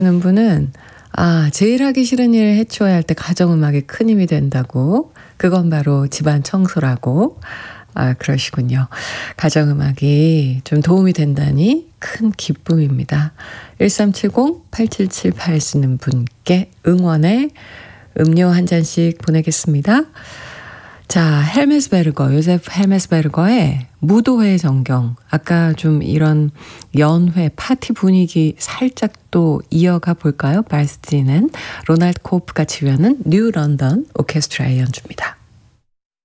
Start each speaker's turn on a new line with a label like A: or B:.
A: 는 분은 제일 하기 싫은 일을 해치워야 할 때 가정음악이 큰 힘이 된다고. 그건 바로 집안 청소라고. 그러시군요. 가정음악이 좀 도움이 된다니 큰 기쁨입니다. 1370-8778 쓰는 분께 응원의 음료 한 잔씩 보내겠습니다. 자, 요세프 헬메스베르거의 무도회 전경. 아까 좀 이런 연회, 파티 분위기 살짝 또 이어가 볼까요? 발스티는 로날드 코프가 지휘하는 뉴 런던 오케스트라의 연주입니다.